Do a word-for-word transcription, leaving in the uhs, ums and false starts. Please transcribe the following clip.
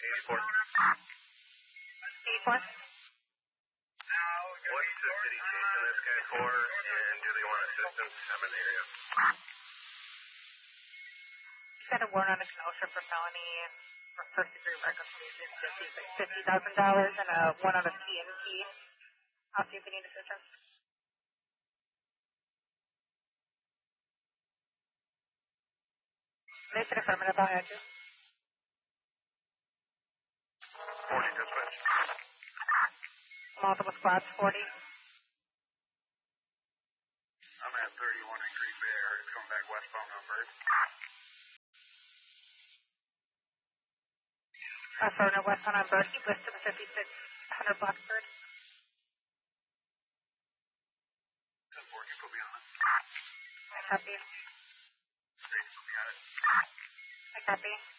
eighty-four. eighty-four. What's the city chasing this guy for, and do they want assistance? I'm in the area. He's got a warrant on exposure for felony for first degree recklessness. He's like fifty thousand dollars and a one on a P and P. I'll see if we need assistance. They said affirmative, I'll add you. forty dispatch. Multiple squads, forty. I'm at thirty-one in Green Bay. It's coming back westbound on Bird. Affirmative, westbound on Bird. Keep list to the fifty-six hundred Blackbird. ten four, you put me on it. I copy. Great, put me on it. I copy.